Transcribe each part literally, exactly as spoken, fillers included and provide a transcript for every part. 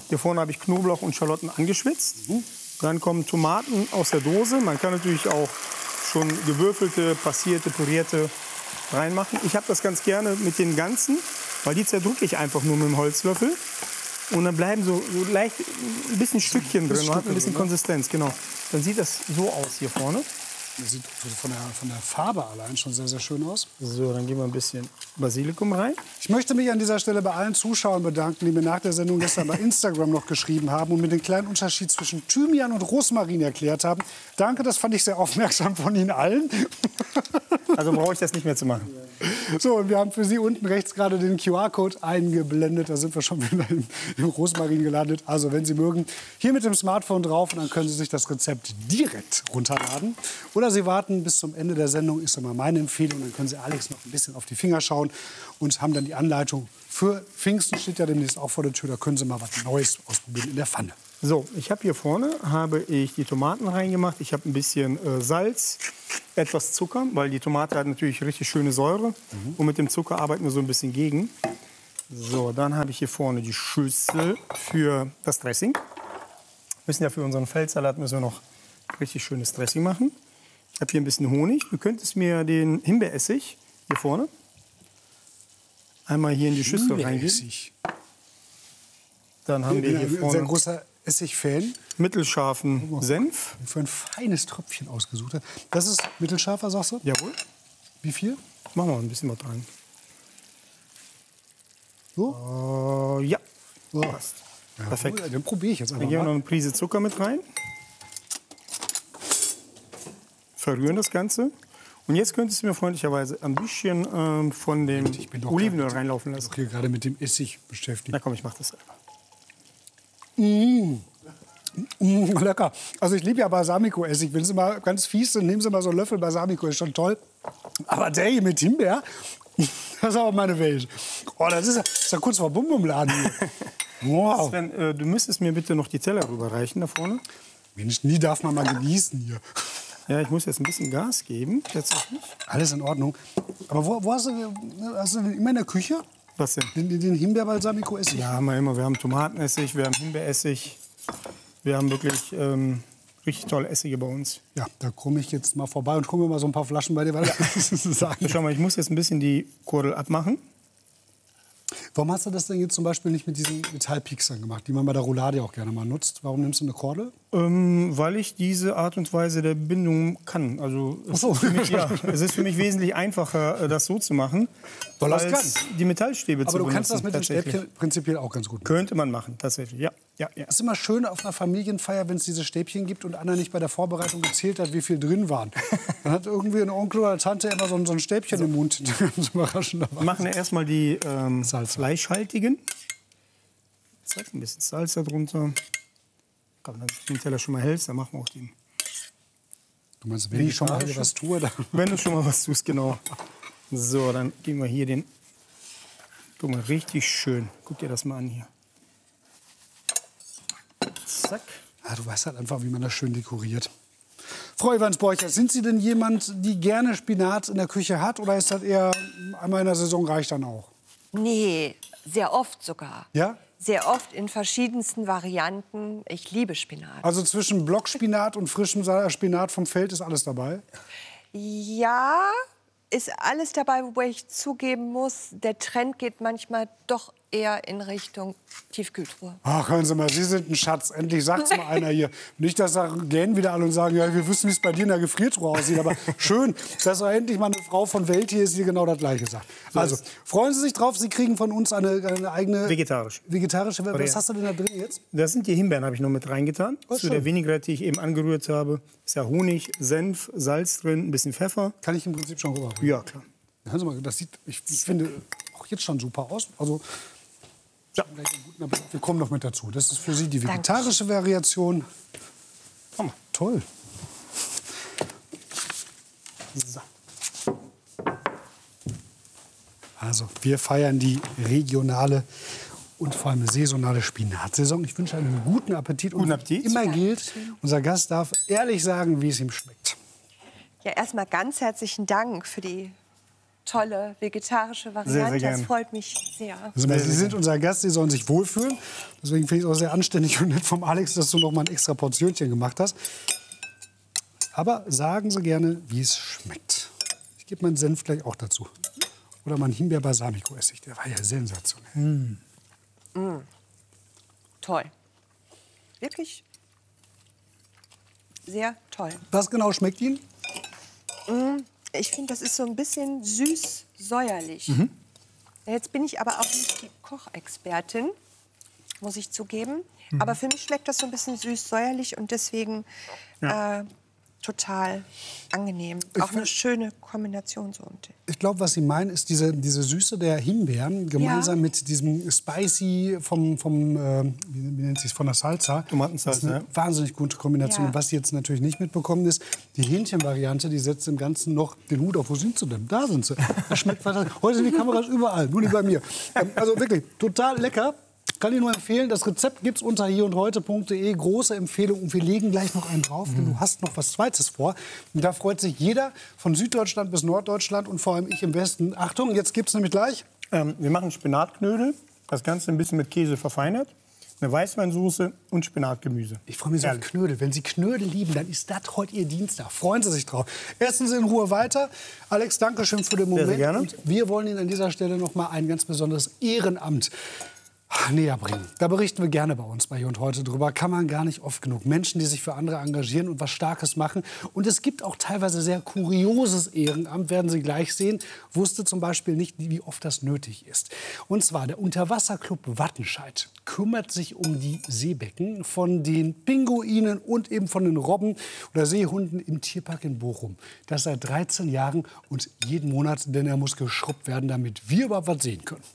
Hier vorne habe ich Knoblauch und Schalotten angeschwitzt. Mhm. Dann kommen Tomaten aus der Dose. Man kann natürlich auch schon gewürfelte, passierte, pürierte reinmachen. Ich habe das ganz gerne mit den ganzen, weil die zerdrücke ich einfach nur mit dem Holzlöffel. Und dann bleiben so, so leicht ein bisschen Stückchen drin, man hat ein bisschen Konsistenz, genau. Dann sieht das so aus hier vorne. Das sieht von der, von der Farbe allein schon sehr, sehr schön aus. So, dann geben wir ein bisschen Basilikum rein. Ich möchte mich an dieser Stelle bei allen Zuschauern bedanken, die mir nach der Sendung gestern bei Instagram noch geschrieben haben und mir den kleinen Unterschied zwischen Thymian und Rosmarin erklärt haben. Danke, das fand ich sehr aufmerksam von Ihnen allen. Also brauche ich das nicht mehr zu machen. So, und wir haben für Sie unten rechts gerade den Q R-Code eingeblendet. Da sind wir schon wieder im, im Rosmarin gelandet. Also, wenn Sie mögen, hier mit dem Smartphone drauf und dann können Sie sich das Rezept direkt runterladen. Oder Sie warten bis zum Ende der Sendung, ist immer meine Empfehlung. Dann können Sie Alex noch ein bisschen auf die Finger schauen und haben dann die Anleitung. Für Pfingsten steht ja demnächst auch vor der Tür. Da können Sie mal was Neues ausprobieren in der Pfanne. So, ich habe hier vorne habe ich die Tomaten reingemacht. Ich habe ein bisschen äh, Salz, etwas Zucker, weil die Tomate hat natürlich richtig schöne Säure. Mhm. Und mit dem Zucker arbeiten wir so ein bisschen gegen. So, dann habe ich hier vorne die Schüssel für das Dressing. Wir müssen ja für unseren Feldsalat müssen wir noch richtig schönes Dressing machen. Ich habe hier ein bisschen Honig. Du könntest mir den Himbeeressig hier vorne einmal hier in die Schüssel reingeben. Dann haben wir hier vorne sehr großer Essigfan. Mittelscharfen oh, Senf. Für ein feines Tröpfchen ausgesucht. Das ist mittelscharfer, sagst du? Jawohl. Wie viel? Machen wir ein bisschen was rein. So? Uh, ja. So. Passt. Ja, perfekt. Dann probiere ich jetzt einfach Dann geben wir mal. noch eine Prise Zucker mit rein. Verrühren das Ganze. Und jetzt könntest du mir freundlicherweise ein bisschen ähm, von dem Olivenöl reinlaufen lassen. Ich bin gerade mit dem Essig beschäftigt. Na komm, ich mach das selber. Mmh. Mmh, lecker. Also ich liebe ja Balsamico-Essig. Wenn Sie mal ganz fies sind, nehmen Sie mal so einen Löffel Balsamico, ist schon toll. Aber der hier mit Himbeer, das ist auch meine Welt. Oh, das ist ja, das ist ja kurz vor Bum-Bum-Laden hier. Wow. Sven, äh, du müsstest mir bitte noch die Teller rüberreichen da vorne. Mensch, nie darf man mal genießen hier. Ja, ich muss jetzt ein bisschen Gas geben, tatsächlich. Alles in Ordnung. Aber wo, wo hast, du, hast du den immer in der Küche? Was denn? Den, den Himbeer-Balsamico-Essig? Ja, haben wir immer. Wir haben Tomatenessig, wir haben Himbeeressig. Wir haben wirklich ähm, richtig tolle Essige bei uns. Ja, da komme ich jetzt mal vorbei und gucke mir mal so ein paar Flaschen bei dir. Weil sagen. Schau mal, ich muss jetzt ein bisschen die Kordel abmachen. Warum hast du das denn jetzt zum Beispiel nicht mit diesen Metallpiekstern gemacht, die man bei der Roulade auch gerne mal nutzt? Warum nimmst du eine Kordel? Ähm, weil ich diese Art und Weise der Bindung kann. Also es, so. ist für mich, ja, es ist für mich wesentlich einfacher, das so zu machen, weil als kann. die Metallstäbe Aber zu du benutzen. kannst das mit den Stäbchen prinzipiell auch ganz gut machen. Könnte man machen, tatsächlich, ja. ja, ja. Es ist immer schön auf einer Familienfeier, wenn es diese Stäbchen gibt und Anna nicht bei der Vorbereitung gezählt hat, wie viel drin waren. Dann hat irgendwie ein Onkel oder Tante immer so ein, so ein Stäbchen so im Mund. Das wir machen ja erstmal die ähm, fleischhaltigen. Zack, ein bisschen Salz da drunter. Wenn du den Teller schon mal hältst, dann machen wir auch den. Du meinst, wenn ich schon mal was tue? Dann wenn du schon mal was tust, genau. So, dann geben wir hier den. Guck mal, richtig schön. Guck dir das mal an hier. Zack. Ja, du weißt halt einfach, wie man das schön dekoriert. Frau Evans-Borchert, sind Sie denn jemand, die gerne Spinat in der Küche hat? Oder ist das eher einmal in der Saison reicht dann auch? Nee, sehr oft sogar. Ja? Sehr oft in verschiedensten Varianten. Ich liebe Spinat. Also zwischen Blockspinat und frischem Spinat vom Feld ist alles dabei? Ja, ist alles dabei, wobei ich zugeben muss, der Trend geht manchmal doch eher in Richtung Tiefkühltruhe. Ach, hören Sie mal, Sie sind ein Schatz. Endlich sagt's mal einer hier. Nicht, dass da gähnen wieder alle und sagen, ja, wir wissen, wie es bei dir in der Gefriertruhe aussieht. Aber schön, dass auch endlich mal eine Frau von Welt hier ist, die genau das Gleiche sagt. Also, freuen Sie sich drauf, Sie kriegen von uns eine, eine eigene... Vegetarische. Vegetarische. Was hast du denn da drin jetzt? Das sind die Himbeeren, habe ich noch mit reingetan. Oh, zu der Vinaigrette, die ich eben angerührt habe. Ist ja Honig, Senf, Salz drin, ein bisschen Pfeffer. Kann ich im Prinzip schon rüberbringen? Ja, klar. Hören Sie mal, das sieht, ich, ich finde, auch jetzt schon super aus. Also, ja. Wir kommen noch mit dazu. Das ist für Sie die vegetarische Danke. Variation. Oh, toll. So. Also, wir feiern die regionale und vor allem saisonale Spinatsaison. Ich wünsche einen guten Appetit. Guten Appetit. Und immer gilt, unser Gast darf ehrlich sagen, wie es ihm schmeckt. Ja, erstmal ganz herzlichen Dank für die tolle vegetarische Variante. Sehr, sehr das gern. freut mich sehr. Also, Sie sind unser Gast, Sie sollen sich wohlfühlen. Deswegen finde ich es auch sehr anständig und nett vom Alex, dass du noch mal ein extra Portionchen gemacht hast. Aber sagen Sie gerne, wie es schmeckt. Ich gebe meinen Senf gleich auch dazu. Oder meinen Himbeer-Balsamico-Essig, der war ja sensationell. Mm. Mm. Toll. Wirklich sehr toll. Was genau schmeckt Ihnen? Mm. Ich finde, das ist so ein bisschen süß-säuerlich. Mhm. Jetzt bin ich aber auch nicht die Kochexpertin, muss ich zugeben. Mhm. Aber für mich schmeckt das so ein bisschen süß-säuerlich und deswegen Ja. äh, total angenehm. Ich Auch eine find- schöne Kombination so. Ich glaube, was Sie meinen, ist diese, diese Süße der Himbeeren gemeinsam Ja. mit diesem Spicy vom, vom äh, wie, wie nennt sich von der Salsa. Tomatensalsa, Das ist eine ja. wahnsinnig gute Kombination. Ja. Und was Sie jetzt natürlich nicht mitbekommen ist, die Hähnchenvariante, die setzt im Ganzen noch den Hut auf. Wo sind sie denn? Da sind sie. Das schmeckt weiter. Heute sind die Kameras überall, nur nicht bei mir. Ähm, also wirklich total lecker. Kann ich nur empfehlen. Das Rezept gibt es unter hier und heute punkt de. Große Empfehlung. Und wir legen gleich noch einen drauf, denn du hast noch was Zweites vor. Und da freut sich jeder von Süddeutschland bis Norddeutschland und vor allem ich im Westen. Achtung, jetzt gibt es nämlich gleich. Ähm, wir machen Spinatknödel, das Ganze ein bisschen mit Käse verfeinert, eine Weißweinsoße und Spinatgemüse. Ich freue mich so auf Herrlich. Knödel. Wenn Sie Knödel lieben, dann ist das heute Ihr Dienstag. Freuen Sie sich drauf. Essen Sie in Ruhe weiter. Alex, danke schön für den Moment. sehr gerne. Und wir wollen Ihnen an dieser Stelle noch mal ein ganz besonderes Ehrenamt näher bringen. Da berichten wir gerne bei uns bei Hier und Heute drüber. Kann man gar nicht oft genug. Menschen, die sich für andere engagieren und was Starkes machen. Und es gibt auch teilweise sehr kurioses Ehrenamt, werden Sie gleich sehen. Wusste zum Beispiel nicht, wie oft das nötig ist. Und zwar der Unterwasserclub Wattenscheid kümmert sich um die Seebecken von den Pinguinen und eben von den Robben oder Seehunden im Tierpark in Bochum. Das seit dreizehn Jahren und jeden Monat, denn er muss geschrubbt werden, damit wir überhaupt was sehen können.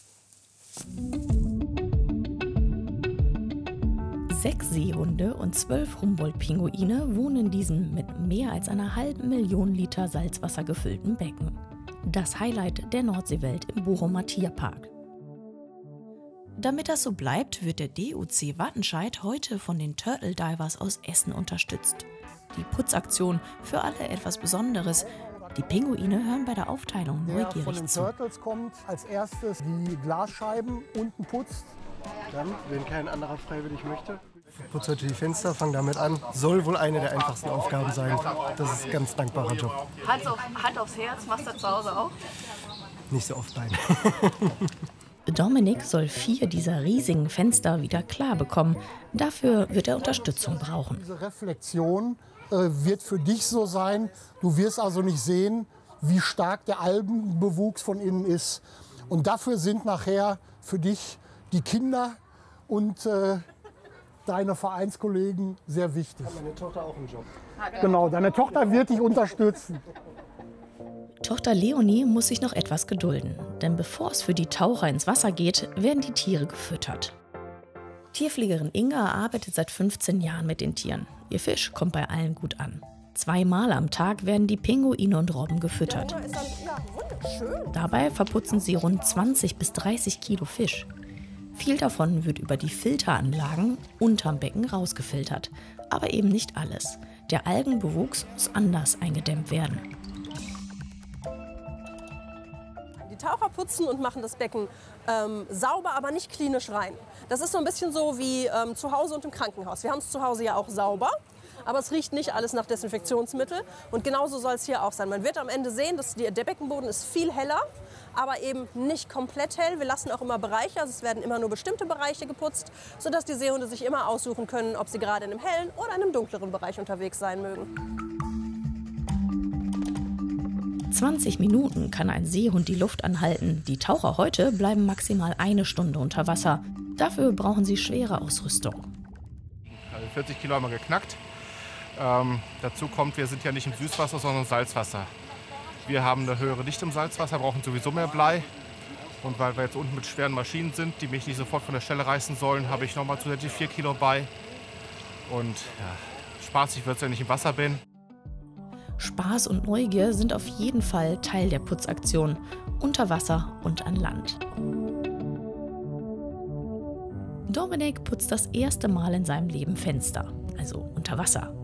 Sechs Seehunde und zwölf Humboldt-Pinguine wohnen in diesem mit mehr als einer halben Million Liter Salzwasser gefüllten Becken. Das Highlight der Nordseewelt im Bochumer Tierpark. Damit das so bleibt, wird der D U C Wattenscheid heute von den Turtle Divers aus Essen unterstützt. Die Putzaktion für alle etwas Besonderes. Die Pinguine hören bei der Aufteilung Der von neugierig den zu. Turtles kommt als erstes die Glasscheiben unten putzt. Dann, wenn kein anderer freiwillig möchte, putzt heute die Fenster, fang damit an. Soll wohl eine der einfachsten Aufgaben sein. Das ist ein ganz dankbarer Job. Hand, auf, Hand aufs Herz, machst du zu Hause auch? Nicht so oft, nein. Dominik soll vier dieser riesigen Fenster wieder klar bekommen. Dafür wird er Unterstützung brauchen. Diese Reflexion äh, wird für dich so sein. Du wirst also nicht sehen, wie stark der Algenbewuchs von innen ist. Und dafür sind nachher für dich die Kinder und äh, deine Vereinskollegen sehr wichtig. Hat meine Tochter auch einen Job? Genau, deine Tochter wird dich unterstützen. Tochter Leonie muss sich noch etwas gedulden, denn bevor es für die Taucher ins Wasser geht, werden die Tiere gefüttert. Tierpflegerin Inga arbeitet seit fünfzehn Jahren mit den Tieren. Ihr Fisch kommt bei allen gut an. Zweimal am Tag werden die Pinguine und Robben gefüttert. Dabei verputzen sie rund zwanzig bis dreißig Kilo Fisch. Viel davon wird über die Filteranlagen unterm Becken rausgefiltert. Aber eben nicht alles. Der Algenbewuchs muss anders eingedämmt werden. Die Taucher putzen und machen das Becken ähm, sauber, aber nicht klinisch rein. Das ist so ein bisschen so wie ähm, zu Hause und im Krankenhaus. Wir haben es zu Hause ja auch sauber, aber es riecht nicht alles nach Desinfektionsmittel. Und genauso soll es hier auch sein. Man wird am Ende sehen, dass die, der Beckenboden ist viel heller, aber eben nicht komplett hell. Wir lassen auch immer Bereiche, also es werden immer nur bestimmte Bereiche geputzt, sodass die Seehunde sich immer aussuchen können, ob sie gerade in einem hellen oder in einem dunkleren Bereich unterwegs sein mögen. zwanzig Minuten kann ein Seehund die Luft anhalten. Die Taucher heute bleiben maximal eine Stunde unter Wasser. Dafür brauchen sie schwere Ausrüstung. Also vierzig Kilo haben wir geknackt. Ähm, dazu kommt, wir sind ja nicht im Süßwasser, sondern im Salzwasser. Wir haben eine höhere Dichte im Salzwasser, brauchen sowieso mehr Blei. Und weil wir jetzt unten mit schweren Maschinen sind, die mich nicht sofort von der Stelle reißen sollen, habe ich nochmal zusätzlich vier Kilo bei. Und ja, spaßig wird es, wenn ich im Wasser bin. Spaß und Neugier sind auf jeden Fall Teil der Putzaktion, unter Wasser und an Land. Dominik putzt das erste Mal in seinem Leben Fenster, also unter Wasser.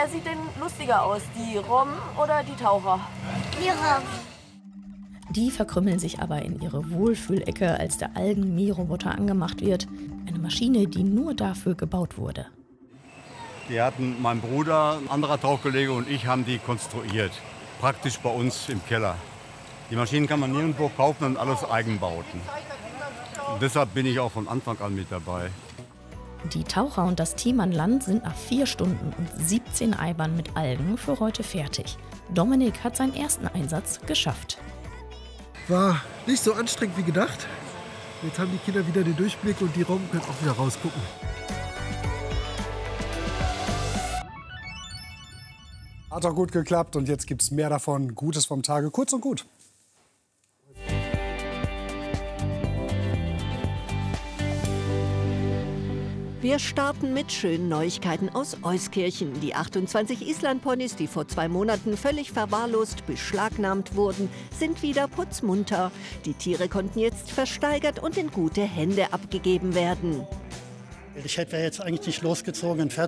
Wer sieht denn lustiger aus, die Robben oder die Taucher? Die Robben. Die verkrümmeln sich aber in ihre Wohlfühlecke, als der Algen-Mähroboter angemacht wird. Eine Maschine, die nur dafür gebaut wurde. Die hatten mein Bruder, ein anderer Tauchkollege und ich haben die konstruiert. Praktisch bei uns im Keller. Die Maschinen kann man nirgendwo kaufen und alles Eigenbauten. Und deshalb bin ich auch von Anfang an mit dabei. Die Taucher und das Team an Land sind nach vier Stunden und siebzehn Eibern mit Algen für heute fertig. Dominik hat seinen ersten Einsatz geschafft. War nicht so anstrengend wie gedacht. Jetzt haben die Kinder wieder den Durchblick und die Robben können auch wieder rausgucken. Hat doch gut geklappt und jetzt gibt es mehr davon. Gutes vom Tage, kurz und gut. Wir starten mit schönen Neuigkeiten aus Euskirchen. Die achtundzwanzig Islandponys, die vor zwei Monaten völlig verwahrlost beschlagnahmt wurden, sind wieder putzmunter. Die Tiere konnten jetzt versteigert und in gute Hände abgegeben werden. Ich hätte jetzt eigentlich nicht losgezogen und fertig.